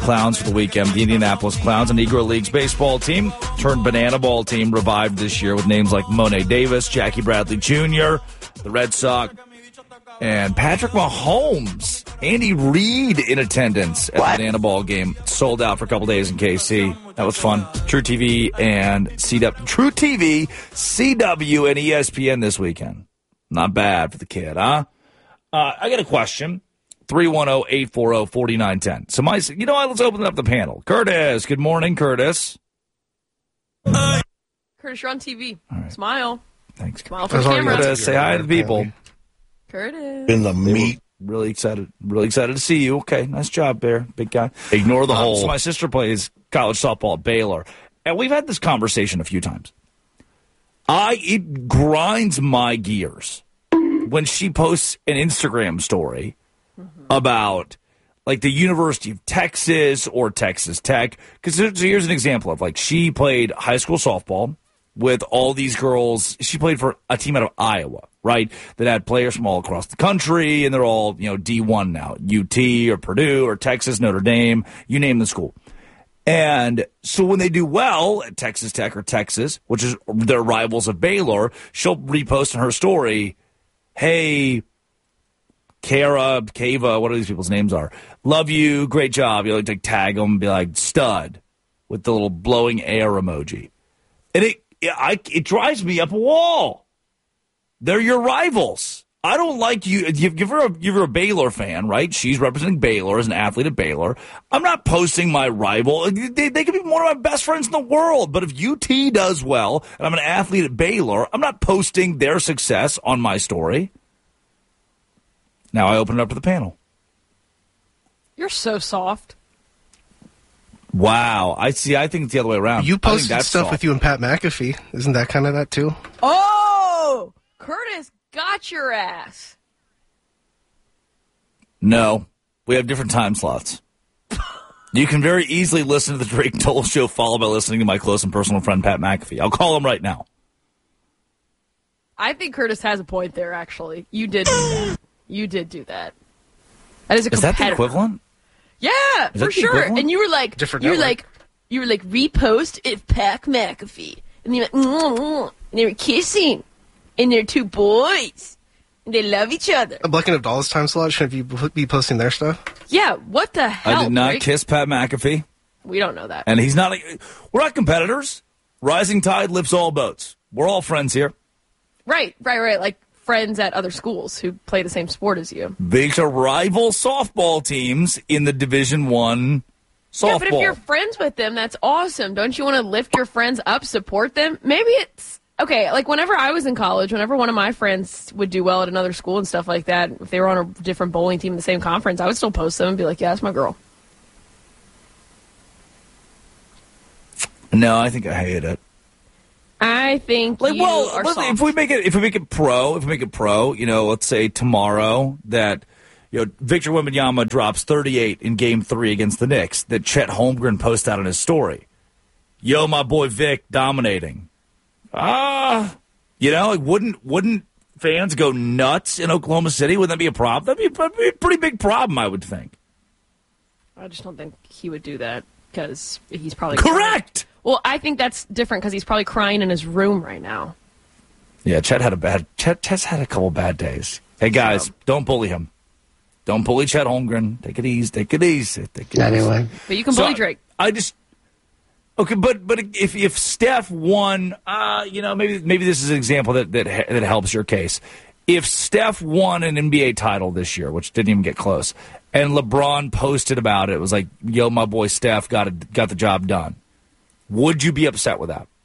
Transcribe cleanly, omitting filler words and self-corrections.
Clowns for the weekend. The Indianapolis Clowns, a Negro Leagues baseball team, turned banana ball team, revived this year with names like Monet Davis, Jackie Bradley Jr., the Red Sox, and Patrick Mahomes. Andy Reid in attendance at the banana ball game. Sold out for a couple days in KC. That was fun. True TV, CW, and ESPN this weekend. Not bad for the kid, huh? I got a question. 310-840-4910. So you know what? Let's open up the panel. Curtis, good morning, Curtis. Curtis, you're on TV. Right. Smile. Thanks. Smile for the camera. Curtis, say hi to the people. Curtis. In the meat. Really excited to see you. Okay, nice job, Bear. Big guy. Ignore the hole. So my sister plays college softball at Baylor, and we've had this conversation a few times. It grinds my gears when she posts an Instagram story about like the University of Texas or Texas Tech. Because here's an example of like she played high school softball with all these girls. She played for a team out of Iowa, right? That had players from all across the country, and they're all, D1 now. UT or Purdue or Texas, Notre Dame, you name the school. And so when they do well at Texas Tech or Texas, which is their rivals of Baylor, she'll repost in her story, hey, Kava, what are these people's names are? Love you, great job. You like tag them, be like stud with the little blowing air emoji. And it drives me up a wall. They're your rivals. I don't like you. You're a Baylor fan, right? She's representing Baylor as an athlete at Baylor. I'm not posting my rival. They could be one of my best friends in the world. But if UT does well and I'm an athlete at Baylor, I'm not posting their success on my story. Now I open it up to the panel. You're so soft. Wow. I think it's the other way around. You posted stuff soft with you and Pat McAfee. Isn't that kind of that too? Oh! Curtis got your ass. No. We have different time slots. You can very easily listen to the Drake Toll Show followed by listening to my close and personal friend Pat McAfee. I'll call him right now. I think Curtis has a point there, actually. You did do that. You did do that. That is a competitor. Is that the equivalent? Yeah, for sure. Equivalent? And you were like, repost it Pat McAfee, and you were and they were kissing, and they're two boys, and they love each other. A Black and Abdallah's time slot. Should you be posting their stuff? Yeah. What the hell? I did not Rick? kiss Pat McAfee. We don't know that. And he's not. We're not competitors. Rising tide lifts all boats. We're all friends here. Right. Like friends at other schools who play the same sport as you. These are rival softball teams in the Division I softball. Yeah, but if you're friends with them, that's awesome. Don't you want to lift your friends up, support them? Maybe it's okay. Like whenever I was in college, whenever one of my friends would do well at another school and stuff like that, if they were on a different bowling team in the same conference, I would still post them and be like, yeah, that's my girl. No, I think I hate it. I think if we make it pro, let's say tomorrow that Victor Wembanyama drops 38 in Game 3 against the Knicks, that Chet Holmgren posts out on his story. Yo, my boy Vic dominating. Wouldn't fans go nuts in Oklahoma City? Wouldn't that be a problem? That'd be a pretty big problem, I would think. I just don't think he would do that because he's probably correct. Well, I think that's different because he's probably crying in his room right now. Yeah, Chet's had a couple bad days. Hey, guys, don't bully him. Don't bully Chet Holmgren. Take it easy. Anyway. But you can bully Drake. Okay, but if Steph won, maybe this is an example that helps your case. If Steph won an NBA title this year, which didn't even get close, and LeBron posted about it, it was like, yo, my boy Steph got the job done. Would you be upset with that?